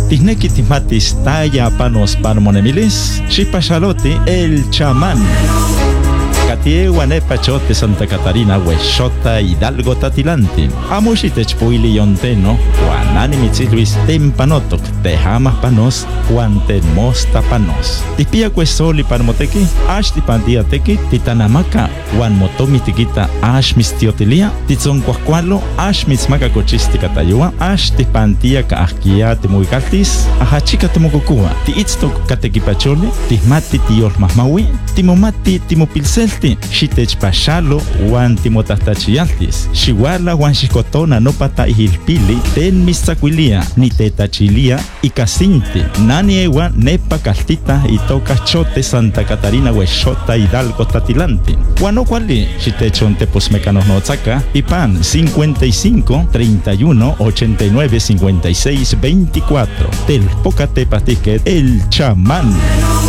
Tihneki timatis taya panos parmonemilis, Xipachalote el chamán. Katie Guanepa Chote Santa Catarina Huexota Hidalgo Tatilanti. Amushitech Puili Yonteno, Juanani Mitzilvis Tempanotok, Tejamas Panos, Juan Mosta Panos. Tipia Cuesoli Parmoteki, Ash Tipandiateki, Titanamaca, Juan Motomitiquita, Ash Mistiotilia, Tizon Cuascualo, Ash Mitzmaca Cochistica Tayua, Ash Tipantia Kaahkia Timuikaltis, Ahachica Timucucua, Tiitztok Katekipachole, Tismati Tiol Masmawi, Timomati Timopilsel. Xitech pachalo wan timotahtachialtis. Xihuala wan xicotona no pata ihilpili ten misacuilia ni tetachilia y casinti. Nani ewa nepa caltita y toca chote Santa Catarina Huexota Hidalgo Tatilanti. Guano cuali xitechonte pues mecanos no tzaca y pan 55 31 89 56 24. Telpocate patique el chamán.